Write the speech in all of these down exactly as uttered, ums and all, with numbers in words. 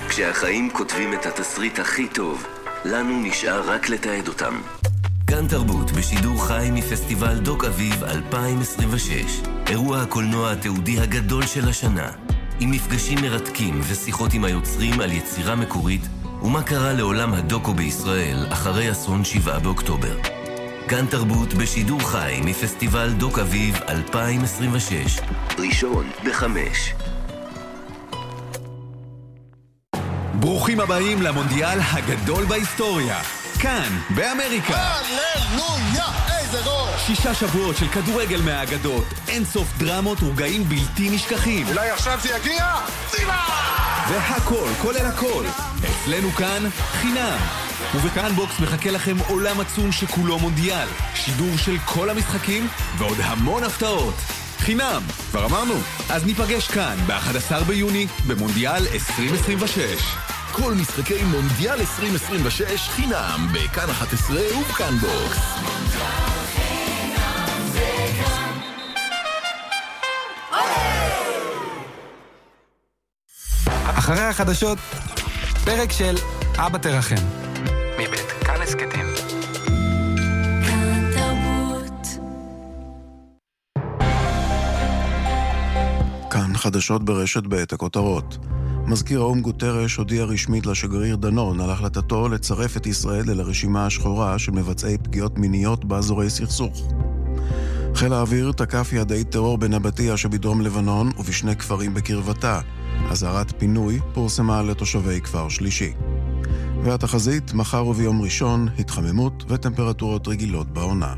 כשהחיים כותבים את התסריט הכי טוב, לנו נשאר רק לתעד אותם. כאן תרבות בשידור חי מפסטיבל דוק אביב אלפיים עשרים ושש. אירוע הקולנוע התיעודי הגדול של השנה. עם מפגשים מרתקים ושיחות עם היוצרים על יצירה מקורית ומה קרה לעולם הדוקו בישראל אחרי אסון שבעה באוקטובר. כאן תרבות בשידור חי מפסטיבל דוק אביב אלפיים עשרים ושש. ראשון בחמש. ברוכים הבאים למונדיאל הגדול בהיסטוריה. כאן, באמריקה. הללויה, איזה ראש! שישה שבועות של כדורגל מהאגדות, אין סוף דרמות ורגעים בלתי נשכחים. אולי עכשיו זה יגיע? סיבה! והכל, כולל הכל. אצלנו כאן, חינם. ובכאן בוקס מחכה לכם עולם עצום שכולו מונדיאל. שידור של כל המשחקים ועוד המון הפתעות. חינם, כבר אמרנו. אז ניפגש כאן, ב-אחד עשר ביוני, במונדיאל עשרים עשרים ושש. כל משחקי מונדיאל עשרים עשרים ושש חינם, בכאן אחת עשרה ובכאן בוקס. אחרי החדשות, פרק של אבא תרחם, מבית כאן הסקטים. כאן חדשות ברשת בעת הכותרות. מזכיר האו"ם גוטרש הודיע רשמית לשגריר דנון על החלטתו לצרף את ישראל אל הרשימה השחורה של מבצעי פגיעות מיניות באזורי סכסוך. חיל האוויר תקף יעדי טרור בנבטיה שבדרום לבנון ובשני כפרים בקרבתה. אזהרת פינוי פורסמה לתושבי כפר שלישי. והתחזית, מחר וביום ראשון, התחממות וטמפרטורות רגילות בעונה.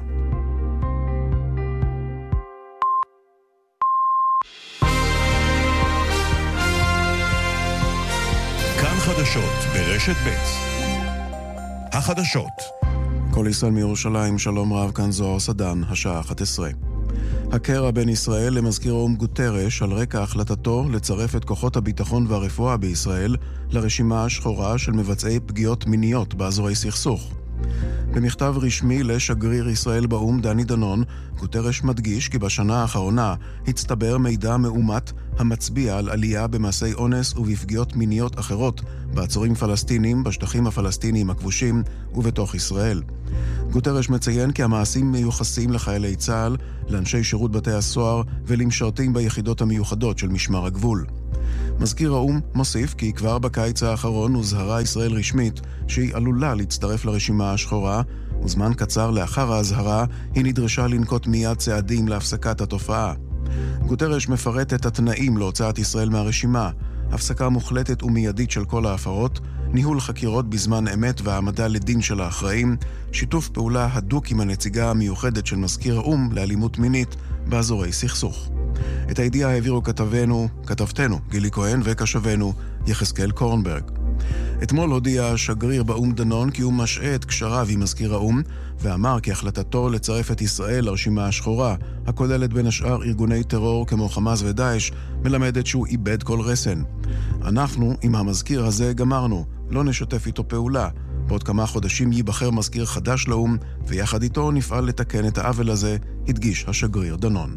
כאן חדשות ברשת ב'. החדשות. כל ישראל מירושלים, שלום רב, כאן זוהר סדן, השעה אחת עשרה. הקרע בין ישראל למזכיר האו"ם גוטרש על רקע החלטתו לצרף את כוחות הביטחון והרפואה בישראל לרשימה השחורה של מבצעי פגיעות מיניות באזורי סכסוך. במכתב רשמי לשגריר ישראל באו"ם דני דנון, גוטרש מדגיש כי בשנה האחרונה הצטבר מידע מאומת המצביע על עלייה במעשי אונס ובפגיעות מיניות אחרות בעצורים פלסטינים בשטחים הפלסטיניים הכבושים ובתוך ישראל. גוטרש מציין כי המעשים מיוחסים לחיילי צה"ל, לאנשי שירות בתי הסוהר ולמשרתים ביחידות המיוחדות של משמר הגבול. מזכיר האו"ם מוסיף כי כבר בקיץ האחרון הוזהרה ישראל רשמית שהיא עלולה להצטרף לרשימה השחורה, וזמן קצר לאחר ההזהרה היא נדרשה לנקוט מיד צעדים להפסקת התופעה. גוטרש מפרט את התנאים להוצאת ישראל מהרשימה, הפסקה מוחלטת ומיידית של כל ההפרות, ניהול חקירות בזמן אמת והעמדה לדין של האחראים, שיתוף פעולה הדוק עם הנציגה המיוחדת של מזכיר האו"ם לאלימות מינית באזורי סכסוך. את הידיעה העבירו כתבנו, כתבתנו, גילי כהן וקשבנו, יחזקאל קורנברג. אתמול הודיע השגריר באו"ם דנון כי הוא משעה את קשריו עם מזכיר האו"ם, ואמר כי החלטתו לצרף את ישראל לרשימה השחורה, הכוללת בין השאר ארגוני טרור כמו חמאס ודאעש, מלמדת שהוא איבד כל רסן. אנחנו, עם המזכיר הזה, גמרנו, לא נשתף איתו פעולה. בעוד כמה חודשים ייבחר מזכיר חדש לאו"ם, ויחד איתו נפעל לתקן את העוול הזה, הדגיש השגריר דנון.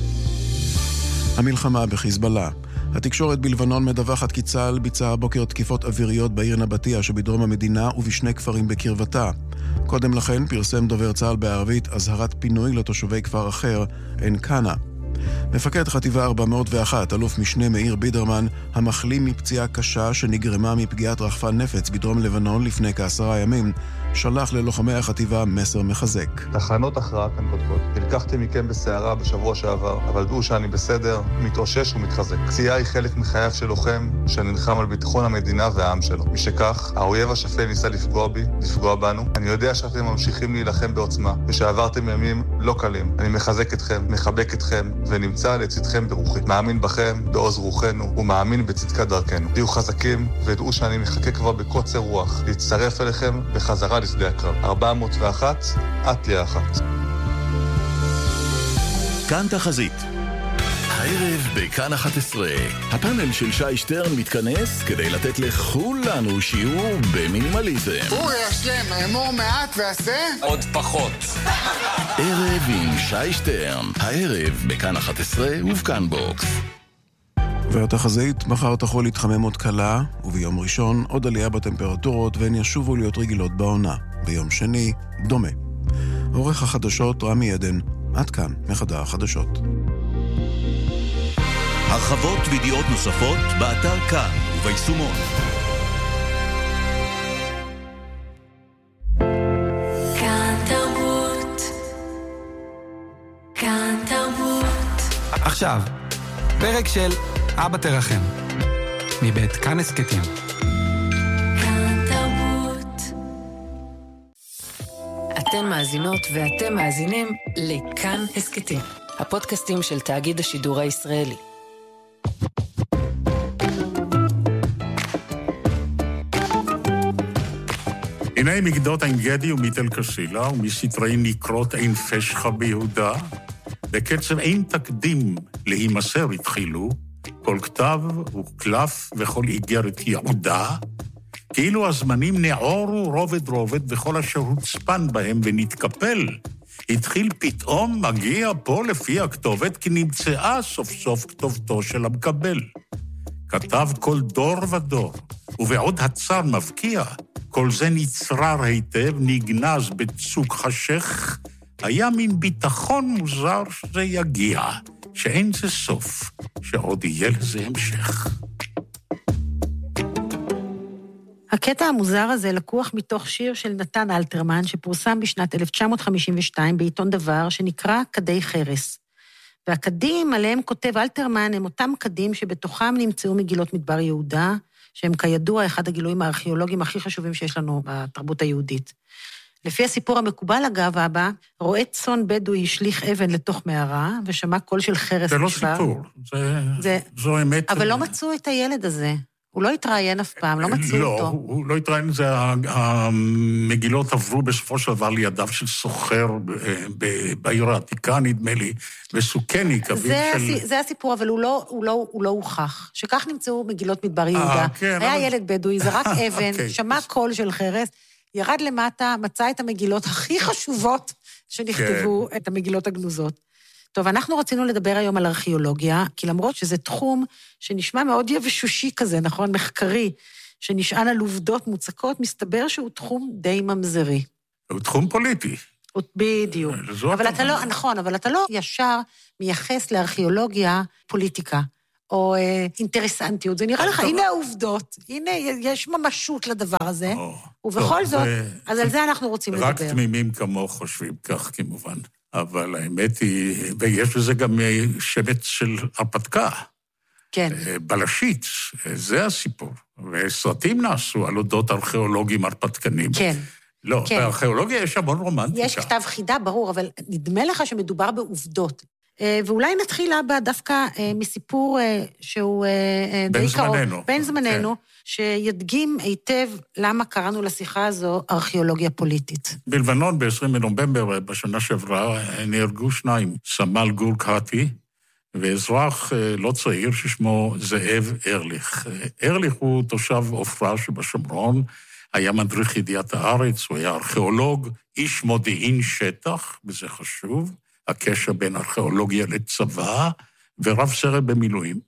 המלחמה בחיזבאללה. התקשורת בלבנון מדווחת כי צה"ל ביצע הבוקר תקיפות אוויריות בעיר נבטיה שבדרום המדינה ובשני כפרים בקרבתה. קודם לכן פרסם דובר צה"ל בערבית אזהרת פינוי לתושבי כפר אחר, עין קנה. מפקד חטיבה ארבע מאות ואחת, אלוף משנה מאיר בידרמן, המחלים מפציעה קשה שנגרמה מפגיעת רחפן נפץ בדרום לבנון לפני כעשרה ימים, שלח ללוחמי החטיבה מסר מחזק. תחנות הכרעה כאן כותבות. נלקחתי מכם בסערה בשבוע שעבר, אבל דעו שאני בסדר, מתאושש ומתחזק. פציעה היא חלק מחייו של לוחם שנלחם על ביטחון המדינה והעם שלו. משכך, האויב השפל ניסה לפגוע בי, לפגוע בנו. אני יודע שאתם ממשיכים להילחם בעוצמה, ושעברתם ימים לא קלים. אני מחזק אתכם, מחבק אתכם, ונמצא לצדכם ברוחי. מאמין בכם, בעוז רוחנו, ומאמין בצדקת דרכנו. תהיו חזקים, ודעו שאני מחכה כבר בקוצר רוח, להצטרף אליכם בחזרה לשדה הקרב. ארבע מאות ואחת, את לי אחת. כאן תחזית. הערב בכאן אחת עשרה, הפאנל של שי שטרן מתכנס כדי לתת לכולנו שיעור במינימליזם. הוא ישלם, אמור מעט ועשה עוד פחות. ערב עם שי שטרן, הערב בכאן אחת עשרה ובכאן בוקס. והתחזית, מחר תחול להתחמם עוד קלה, וביום ראשון עוד עלייה בטמפרטורות, והן ישובו להיות רגילות בעונה. ביום שני, דומה. עורך החדשות רמי עדן, עד כאן מחדר החדשות. הרחבות וידיעות נוספות באתר כאן וביישומון. כאן תרבות. כאן תרבות. עכשיו, פרק של אבא תרחם, מבית כאן הסקטים. כאן תרבות. אתן מאזינות ואתם מאזינים לכאן הסקטים, הפודקאסטים של תאגיד השידור הישראלי. הנה מגדות עין גדי ומיטל קסילה, ומסתרי נקרות עין פשחה ביהודה, בקצב אין תקדים להימסר התחילו, כל כתב וקלף וכל איגרת יעודה, כאילו הזמנים נעורו רובד רובד וכל אשר הוצפן בהם ונתקפל. התחיל פתאום מגיע פה לפי הכתובת, כי נמצאה סוף סוף כתובתו של המקבל. כתב כל דור ודור, ובעוד הצר מבקיע, כל זה נצרר היטב, נגנז בצוק חשך, היה מין ביטחון מוזר שזה יגיע, שאין זה סוף, שעוד יהיה לזה המשך. הקטע המוזר הזה לקוח מתוך שיר של נתן אלתרמן, שפורסם בשנת אלף תשע מאות חמישים ושתיים בעיתון דבר, שנקרא קדי חרס. והקדים עליהם כותב אלתרמן הם אותם קדים שבתוכם נמצאו מגילות מדבר יהודה, שהם כידוע אחד הגילויים הארכיאולוגיים הכי חשובים שיש לנו בתרבות היהודית. לפי הסיפור המקובל אגב, אבא, רואה צאן בדואי השליך אבן לתוך מערה, ושמע קול של חרס זה לא נשבר. סיפור, זה, זה... זו אמת. אבל לא מצאו את הילד הזה. הוא לא התראיין אף פעם, לא מצאו לא, אותו. לא, הוא לא התראיין, זה המגילות עברו בסופו של דבר לידיו של סוחר בעיר העתיקה, נדמה לי, וסוכניק, אביו של... זה הסיפור, אבל הוא לא, הוא לא, הוא לא הוכח. שכך נמצאו מגילות מדבר יהודה. כן, היה אבל... ילד בדואי, זרק אבן, okay. שמע קול של חרס, ירד למטה, מצא את המגילות הכי חשובות שנכתבו, okay. את המגילות הגנוזות. טוב, אנחנו רצינו לדבר היום על ארכיאולוגיה, כי למרות שזה תחום שנשמע מאוד יבשושי כזה, נכון? מחקרי, שנשען על עובדות מוצקות, מסתבר שהוא תחום די ממזרי. הוא תחום פוליטי. בדיוק. אבל אתה לא, נכון, אבל אתה לא ישר מייחס לארכיאולוגיה פוליטיקה, או אה, אינטרסנטיות. זה נראה לך, הנה העובדות, הנה יש ממשות לדבר הזה, ובכל זאת, אז על זה אנחנו רוצים לדבר. רק תמימים כמו חושבים כך, כמובן. אבל האמת היא, ויש לזה גם שבט של הרפתקה. כן. בלשית, זה הסיפור. וסרטים נעשו על אודות ארכיאולוגים הרפתקנים. כן. לא, כן. בארכיאולוגיה יש המון רומנטיקה. יש כתב חידה, ברור, אבל נדמה לך שמדובר בעובדות. ואולי נתחיל בה דווקא מסיפור שהוא די קרוב. בן זמננו. בן זמננו, כן. שידגים היטב למה קראנו לשיחה הזו ארכיאולוגיה פוליטית. בלבנון, ב-עשרים בנובמבר, בשנה שעברה, נהרגו שניים, סמל גור קהתי, ואזרח לא צעיר ששמו זאב ארליך. ארליך הוא תושב עופרה שבשומרון, היה מדריך ידיעת הארץ, הוא היה ארכיאולוג, איש מודיעין שטח, וזה חשוב, הקשר בין ארכיאולוגיה לצבא, ורב סרן במילואים.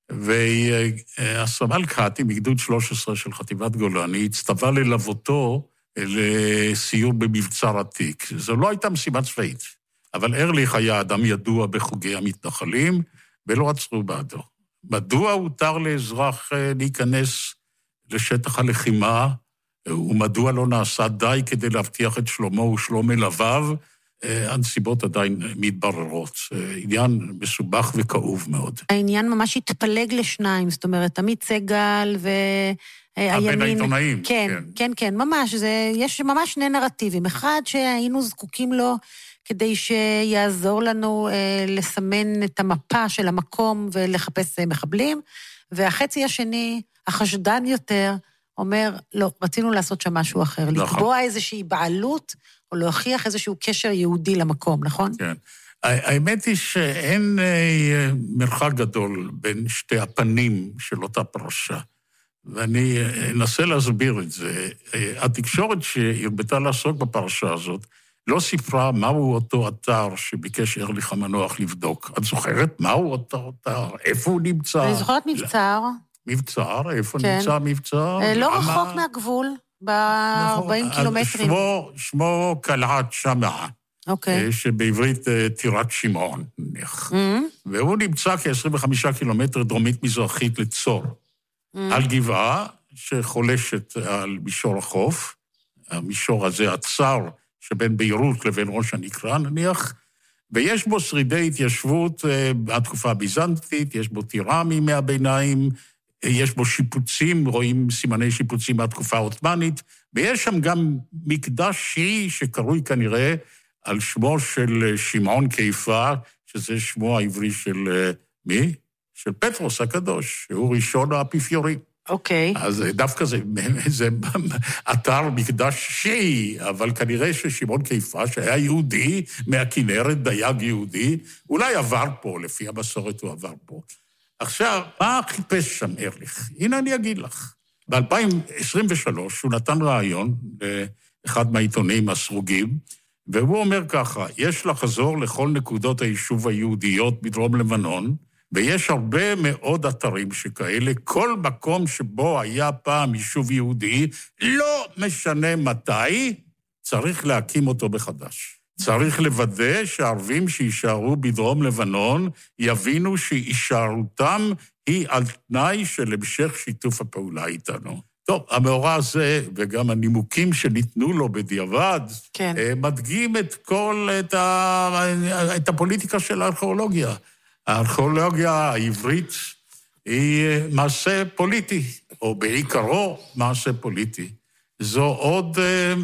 והסמל קהתי, מגדוד שלוש עשרה של חטיבת גולני, הצטווה ללוותו לסיור במבצר עתיק. זו לא הייתה משימה צבאית, אבל ארליך היה אדם ידוע בחוגי המתנחלים, ולא עצרו בעדו. מדוע הותר לאזרח להיכנס לשטח הלחימה, ומדוע לא נעשה די כדי להבטיח את שלומו ושלום מלוויו, הנסיבות עדיין מתבררות. עניין מסובך וכאוב מאוד. העניין ממש התפלג לשניים, זאת אומרת, עמית סגל והימין... הבן העיתונאים. כן, כן, כן, כן, ממש. זה, יש ממש שני נרטיבים. אחד שהיינו זקוקים לו כדי שיעזור לנו אה, לסמן את המפה של המקום ולחפש מחבלים, והחצי השני, החשדן יותר, אומר, לא, רצינו לעשות שם משהו אחר, לקבוע איזושהי בעלות, או להוכיח איזשהו קשר יהודי למקום, נכון? כן. האמת היא שאין מרחק גדול בין שתי הפנים של אותה פרשה, ואני אנסה להסביר את זה. התקשורת שהרבתה לעסוק בפרשה הזאת, לא סיפרה מהו אותו אתר שביקש ארליך המנוח לבדוק. את זוכרת מהו אותו אתר? איפה הוא נמצא? אני זוכרת מבצר. מבצר? איפה נמצא מבצר? לא רחוק מהגבול, ב-ארבעים קילומטרים. שמו קלעת שמעה. אוקיי. שבעברית טירת שמעון, נניח. והוא נמצא כ-עשרים וחמישה קילומטר דרומית מזרחית לצור. על גבעה שחולשת על מישור החוף, המישור הזה הצר שבין ביירות לבין ראש הנקרה, נניח, ויש בו שרידי התיישבות בתקופה הביזנטית, יש בו טירה מימי הביניים, יש בו שיפוצים, רואים סימני שיפוצים מהתקופה העות'מאנית, ויש שם גם מקדש שיעי שקרוי כנראה על שמו של שמעון קיפה, שזה שמו העברי של מי? של פטרוס הקדוש, שהוא ראשון האפיפיורים. אוקיי. Okay. אז דווקא זה, זה אתר מקדש שיעי, אבל כנראה ששמעון קיפה, שהיה יהודי מהכנרת, דייג יהודי, אולי עבר פה, לפי המסורת הוא עבר פה. עכשיו, מה חיפש שם ארליך? הנה אני אגיד לך. ב-אלפיים עשרים ושלוש הוא נתן רעיון לאחד מהעיתונים הסרוגים, והוא אומר ככה, יש לחזור לכל נקודות היישוב היהודיות בדרום לבנון, ויש הרבה מאוד אתרים שכאלה, כל מקום שבו היה פעם יישוב יהודי, לא משנה מתי, צריך להקים אותו בחדש. צריך לוודא שהערבים שישארו בדרום לבנון, יבינו שהישארותם היא על תנאי של המשך שיתוף הפעולה איתנו. טוב, המאורע הזה, וגם הנימוקים שניתנו לו בדיעבד, כן. מדגים את כל, את, ה, את הפוליטיקה של הארכיאולוגיה. הארכיאולוגיה העברית היא מעשה פוליטי, או בעיקרו מעשה פוליטי. זו עוד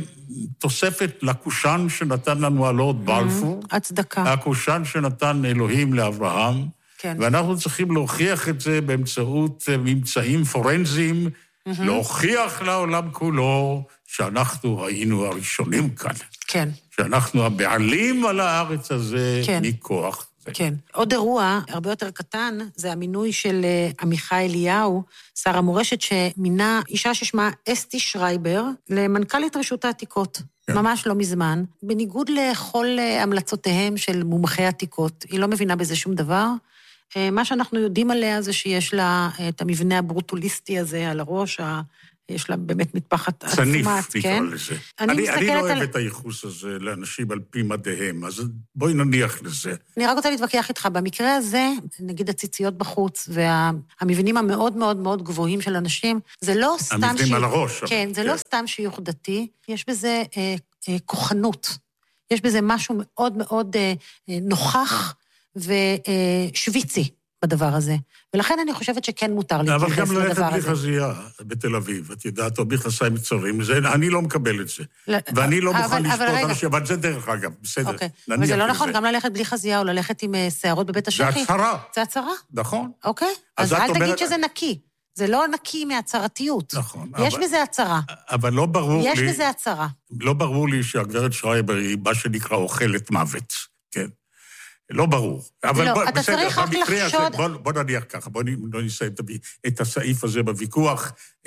תוספת לקושן שנתן לנו הלורד בלפור. הצדקה. הקושן שנתן אלוהים לאברהם. כן. ואנחנו צריכים להוכיח את זה באמצעות ממצאים פורנזיים, להוכיח לעולם כולו שאנחנו היינו הראשונים כאן. כן. שאנחנו הבעלים על הארץ הזה מכוח. כן. עוד אירוע, הרבה יותר קטן, זה המינוי של עמיחי אליהו, שר המורשת, שמינה אישה ששמה אסתי שרייבר, למנכ"לית רשות העתיקות. כן. ממש לא מזמן. בניגוד לכל המלצותיהם של מומחי עתיקות, היא לא מבינה בזה שום דבר. מה שאנחנו יודעים עליה זה שיש לה את המבנה הברוטוליסטי הזה על הראש, יש לה באמת מטפחת עצמת, צניף, כן? תקרא לזה. אני, אני, אני לא אוהב על... את הייחוס הזה לאנשים על פי מדעיהם, אז בואי נניח לזה. אני רק רוצה להתווכח איתך, במקרה הזה, נגיד הציציות בחוץ, והמבנים המאוד מאוד מאוד גבוהים של אנשים, זה לא סתם... המבנים ש... על הראש. כן, זה כן. לא סתם שיוך דתי, יש בזה אה, אה, כוחנות, יש בזה משהו מאוד מאוד אה, נוכח ושוויצי. אה, בדבר הזה. ולכן אני חושבת שכן מותר להתייחס לדבר הזה. אבל גם ללכת בלי חזייה בתל אביב, את יודעת, או בכנסיים קצרים, אני לא מקבל את זה. ואני לא מוכן לשפוט אנשים, אבל זה דרך אגב, בסדר. אוקיי, אבל זה לא נכון גם ללכת בלי חזייה, או ללכת עם שערות בבית השחי. זה הצהרה. זה הצהרה? נכון. אוקיי, אז אל תגיד שזה נקי. זה לא נקי מהצהרתיות. נכון. יש בזה הצהרה. אבל לא ברור לי... יש בזה הצהרה. לא ברור לי שהגברת שרייבר היא מה שנקרא אוכלת מוות, כן. לא ברור. אבל לא, בוא, אתה בסדר, צריך רק לחשוד... הזה, בוא, בוא נניח ככה, בוא לא נסיים את הסעיף הזה בוויכוח,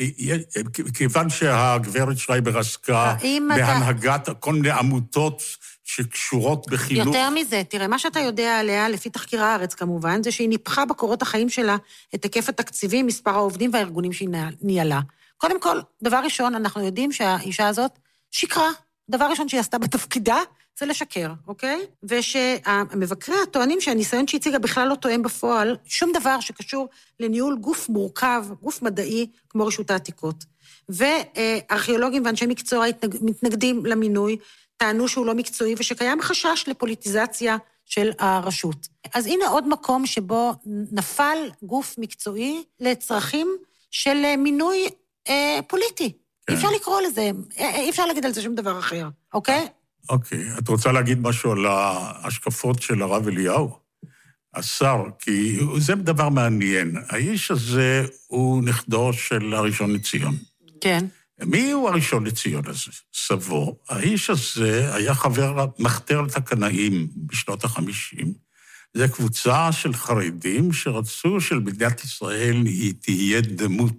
כיוון שהגברת שרייבר עסקה בהנהגת אתה... כל מיני עמותות שקשורות בחינוך. יותר מזה, תראה, מה שאתה יודע עליה, לפי תחקיר הארץ כמובן, זה שהיא ניפחה בקורות החיים שלה את היקף התקציבים, מספר העובדים והארגונים שהיא ניהלה. קודם כל, דבר ראשון, אנחנו יודעים שהאישה הזאת שיקרה. דבר ראשון שהיא עשתה בתפקידה, זה לשקר, אוקיי? ושהמבקרי הטוענים שהניסיון שהציגה בכלל לא תואם בפועל, שום דבר שקשור לניהול גוף מורכב, גוף מדעי, כמו רשות העתיקות. וארכיאולוגים ואנשי מקצוע מתנגדים למינוי, טענו שהוא לא מקצועי, ושקיים חשש לפוליטיזציה של הרשות. אז הנה עוד מקום שבו נפל גוף מקצועי לצרכים של מינוי אה, פוליטי. אי אפשר לקרוא לזה, אי אפשר להגיד על זה שום דבר אחר, אוקיי? אוקיי, את רוצה להגיד משהו על ההשקפות של הרב אליהו? השר, כי זה דבר מעניין. האיש הזה הוא נכדו של הראשון לציון. כן. מי הוא הראשון לציון הזה? סבו. האיש הזה היה חבר מחתרת הקנאים בשנות החמישים. זו קבוצה של חרדים שרצו של מדינת ישראל היא תהיה דמות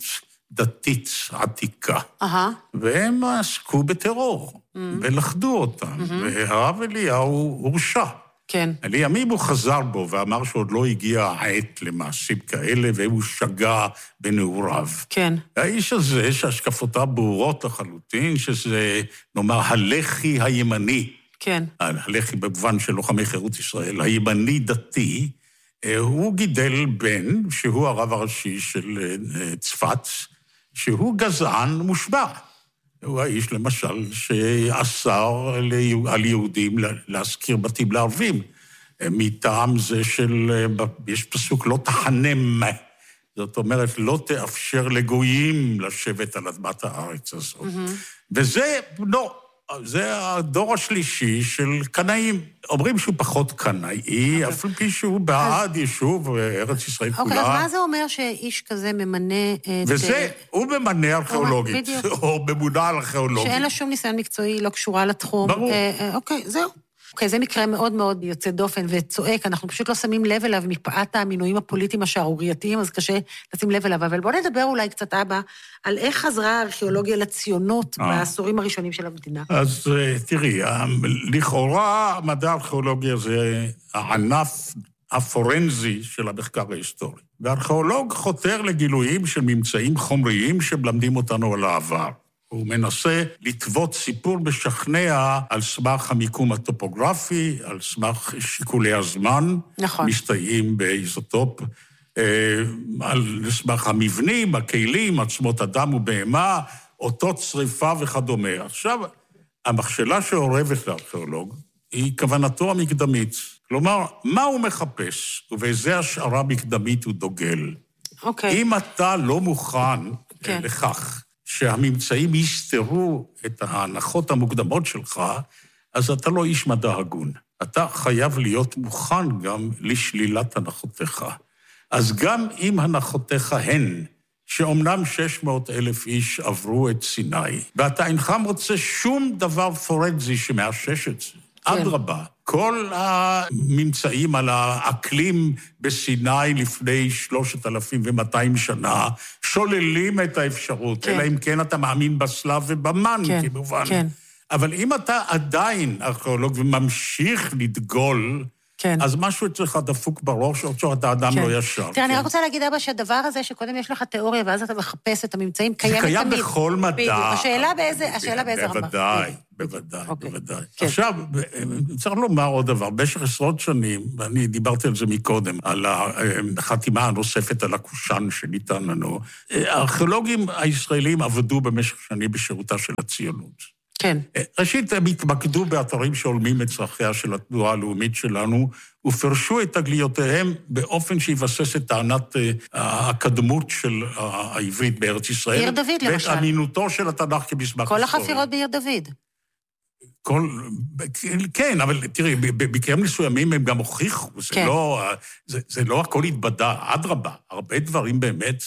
דתית עתיקה. אהה. והם עסקו בטרור, ולכדו אותם, והרב אליהו הורשע. כן. לימים הוא חזר בו ואמר שעוד לא הגיע העת למעשים כאלה, והוא שגה בנעוריו. כן. האיש הזה, שהשקפותיו ברורות לחלוטין, שזה, נאמר, הלח"י הימני. כן. הלח"י במובן של לוחמי חירות ישראל, הימני דתי, הוא גידל בן, שהוא הרב הראשי של צפת, שהוא גזען מושבע. הוא האיש, למשל, שאסר על יהודים להזכיר בתים לערבים, מטעם זה של, יש פסוק, לא תחנם, זאת אומרת, לא תאפשר לגויים לשבת על אדמת הארץ הזאת. וזה, לא, זה הדור השלישי של קנאים. אומרים שהוא פחות קנאי, אפילו פי שהוא בעד יישוב ארץ ישראל כולה. אוקיי, אז מה זה אומר שאיש כזה ממנה את... וזה, הוא ממנה ארכיאולוגית, או ממונה ארכיאולוגית. שאין לה שום ניסיון מקצועי, לא קשורה לתחום. ברור. אוקיי, זהו. אוקיי, זה מקרה מאוד מאוד יוצא דופן וצועק, אנחנו פשוט לא שמים לב אליו מפאת המינויים הפוליטיים השערורייתיים, אז קשה לשים לב אליו. אבל בואו נדבר אולי קצת, אבא, על איך חזרה הארכיאולוגיה לציונות בעשורים הראשונים של המדינה. אז תראי, לכאורה מדע הארכיאולוגיה זה הענף הפורנזי של המחקר ההיסטורי. והארכיאולוג חותר לגילויים של ממצאים חומריים שמלמדים אותנו על העבר. הוא מנסה לטוות סיפור משכנע על סמך המיקום הטופוגרפי, על סמך שיקולי הזמן, נכון. מסתייעים באיזוטופ, על סמך המבנים, הכלים, עצמות אדם ובהמה, אותות שריפה וכדומה. עכשיו, המכשלה שעורבת לארכיאולוג היא כוונתו המקדמית. כלומר, מה הוא מחפש? ובאיזה השערה מקדמית הוא דוגל. אוקיי. אם אתה לא מוכן כן. לכך, שהממצאים יסתרו את ההנחות המוקדמות שלך, אז אתה לא איש מדע הגון. אתה חייב להיות מוכן גם לשלילת הנחותיך. אז גם אם הנחותיך הן, שאומנם שש מאות אלף איש עברו את סיני, ואתה אינך מוצא שום דבר פורנזי שמאשש את זה, כן. אדרבה, כל הממצאים על האקלים בסיני לפני שלושת אלפים ומאתיים שנה, שוללים את האפשרות, כן. אלא אם כן אתה מאמין בסלב ובמן, כן, כמובן. כן. אבל אם אתה עדיין ארכיאולוג וממשיך לדגול, כן. אז משהו אצלך דפוק בראש, או שאתה אדם כן. לא ישר. תראה, כן. אני רק רוצה להגיד, אבא, שהדבר הזה, שקודם יש לך תיאוריה, ואז אתה מחפש את הממצאים, קיים תמיד. זה קיים בכל מדע. בדיוק. השאלה באיזה, השאלה באיזה רמה. בוודאי, בוודאי, בוודאי. עכשיו, צריך לומר עוד דבר, במשך עשרות שנים, ואני דיברתי על זה מקודם, על החתימה הנוספת על הקושן שניתן לנו, הארכיאולוגים הישראלים עבדו במשך שנים בשירותה של הציונות. כן. ראשית, הם התמקדו באתרים שעולמים את צרכיה של התנועה הלאומית שלנו, ופרשו את תגליותיהם באופן שיבסס את טענת הקדמות של העברית בארץ ישראל. בעיר דוד, למשל. ואת אמינותו של התנ"ך כמסמך כל החפירות בעיר דוד. כל, כן, אבל תראי, במקרים מסוימים הם גם הוכיחו, זה, כן. לא, זה, זה לא הכל התבדה, אדרבה, הרבה דברים באמת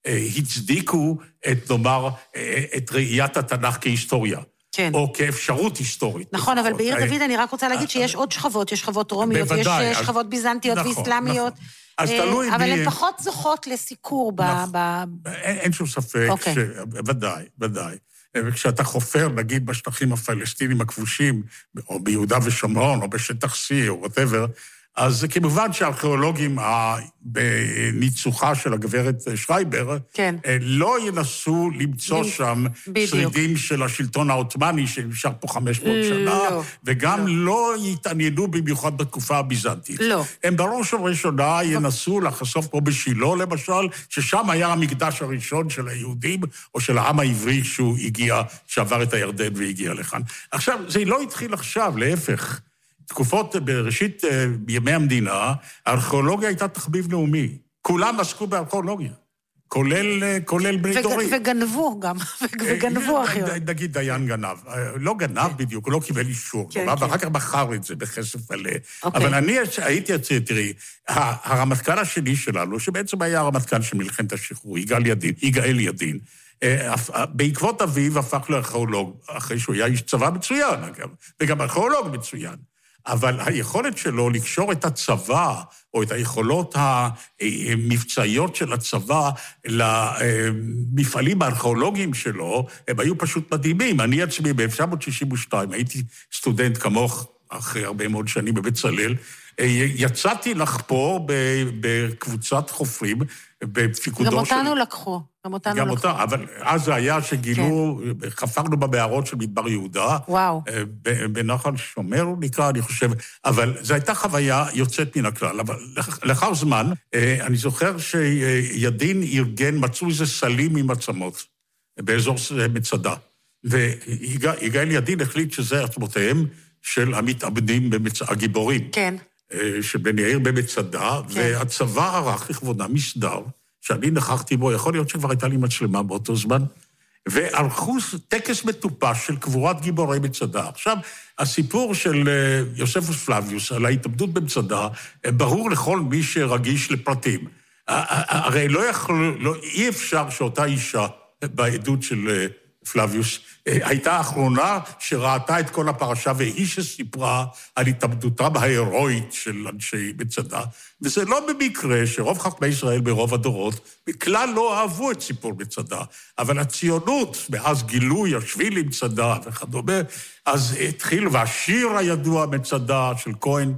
הצדיקו את, נאמר, את ראיית התנ"ך כהיסטוריה. כן. או כאפשרות היסטורית. נכון, אבל בעיר דוד אני רק רוצה להגיד שיש עוד שכבות, יש שכבות רומיות, יש שכבות ביזנטיות ואסלאמיות, אבל הן פחות זוכות לסיקור ב... אין שום ספק, ודאי, ודאי. וכשאתה חופר, נגיד, בשטחים הפלסטינים הכבושים, או ביהודה ושומרון, או בשטח C, או whatever, אז כמובן שהארכיאולוגים בניצוחה של הגברת שרייבר, כן. לא ינסו למצוא ב... שם בדיוק. שרידים של השלטון העות'מאני, שנמשך פה חמש מאות שנה, לא, וגם לא. לא יתעניינו במיוחד בתקופה הביזנטית. לא. הם בראש ובראשונה ינסו לחשוף פה בשילה, למשל, ששם היה המקדש הראשון של היהודים, או של העם העברי שהוא הגיע, שעבר את הירדן והגיע לכאן. עכשיו, זה לא התחיל עכשיו, להפך. תקופות בראשית בימי המדינה, הארכיאולוגיה הייתה תחביב לאומי. כולם עסקו בארכיאולוגיה, כולל, כולל בני דורי. וגנבו גם, וגנבו אחיות. נגיד דיין גנב. לא גנב בדיוק, הוא לא קיבל אישור, ואחר כך בחר את זה בכסף מלא. אבל אני הייתי, תראי, הרמטכ"ל השני שלנו, שבעצם היה הרמטכ"ל של מלחמת השחרור, יגאל ידין, יגאל ידין, בעקבות אביו הפך לארכיאולוג, אחרי שהוא היה איש צבא מצוין, אגב, וגם ארכיאולוג מצוין. אבל היכולת שלו לקשור את הצבא, או את היכולות המבצעיות של הצבא למפעלים הארכיאולוגיים שלו, הם היו פשוט מדהימים. אני עצמי ב-אלף תשע מאות שישים ושתיים, הייתי סטודנט כמוך אחרי הרבה מאוד שנים בבצלאל, יצאתי לחפור בקבוצת חופרים, בפיקודו של... גם אותנו לקחו. גם אותנו גם לקחו. אותה, אבל אז זה היה שגילו, כן. חפרנו במערות של מדבר יהודה. וואו. בנחל שומר הוא נקרא, אני חושב, אבל זו הייתה חוויה יוצאת מן הכלל. אבל לאחר זמן, אני זוכר שידין ארגן, מצאו איזה סלים עם עצמות, באזור מצדה. ויגאל ידין החליט שזה עצמותיהם של המתאבדים, במצ... הגיבורים. כן. שבן יאיר במצדה, כן. והצבא ערך לכבודם מסדר, שאני נכחתי בו, יכול להיות שכבר הייתה לי מצלמה באותו זמן, וערכו טקס מטופש של קבורת גיבורי מצדה. עכשיו, הסיפור של יוספוס פלביוס על ההתאבדות במצדה, ברור לכל מי שרגיש לפרטים. הרי לא יכול, לא, אי אפשר שאותה אישה בעדות של פלביוס, הייתה האחרונה שראתה את כל הפרשה, והיא שסיפרה על התאבדותם ההירואית של אנשי מצדה, וזה לא במקרה שרוב חכמי ישראל ברוב הדורות, בכלל לא אהבו את סיפור מצדה, אבל הציונות, מאז גילוי השביל עם מצדה וכדומה, אז התחיל, והשיר הידוע מצדה של כהן,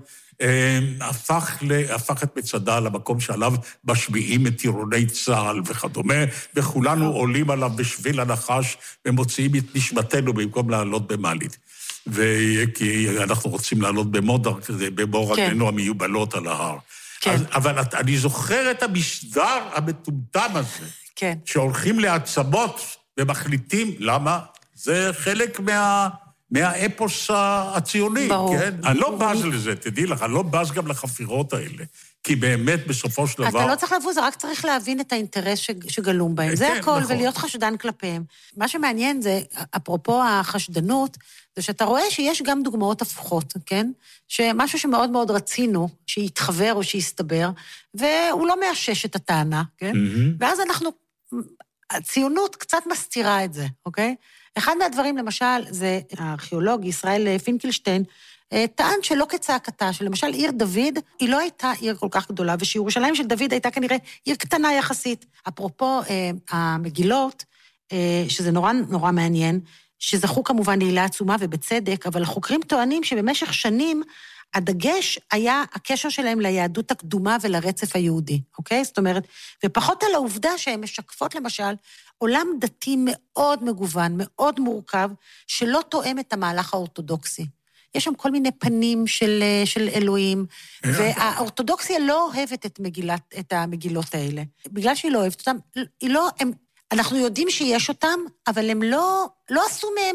הפך, הפך את מצדה למקום שעליו משביעים את טירוני צה"ל וכדומה, וכולנו עולים עליו בשביל הנחש ומוציאים את נשמתנו במקום לעלות במעלית. וכי אנחנו רוצים לעלות במודר כזה, בבור רגלינו המיובלות על ההר. כן. אז, אבל אני זוכר את המשדר המטומטם הזה, כן. שהולכים לעצמות ומחליטים, למה? זה חלק מה... מהאפוס הציוני, ברור. כן? אני לא בז לזה, תדעי לך, אני לא בז גם לחפירות האלה, כי באמת בסופו של דבר... אתה לא צריך לבוא, זה רק צריך להבין את האינטרס שגלום בהם. זה הכל, ולהיות חשדן כלפיהם. מה שמעניין זה, אפרופו החשדנות, זה שאתה רואה שיש גם דוגמאות הפוכות, כן? שמשהו שמאוד מאוד רצינו, שיתחבר או שיסתבר, והוא לא מאשש את הטענה, כן? ואז אנחנו... הציונות קצת מסתירה את זה, אוקיי? אחד מהדברים, למשל, זה הארכיאולוג ישראל פינקלשטיין, טען שלא כצעקתה, שלמשל עיר דוד, היא לא הייתה עיר כל כך גדולה, ושירושלים של דוד הייתה כנראה עיר קטנה יחסית. אפרופו המגילות, שזה נורא נורא מעניין, שזכו כמובן לעילה עצומה ובצדק, אבל החוקרים טוענים שבמשך שנים, הדגש היה הקשר שלהם ליהדות הקדומה ולרצף היהודי, אוקיי? זאת אומרת, ופחות על העובדה שהן משקפות למשל עולם דתי מאוד מגוון, מאוד מורכב, שלא תואם את המהלך האורתודוקסי. יש שם כל מיני פנים של, של אלוהים, והאורתודוקסיה לא אוהבת את, מגילת, את המגילות האלה. בגלל שהיא לא אוהבת אותם, היא לא, הם, אנחנו יודעים שיש אותם, אבל הם לא, לא עשו מהם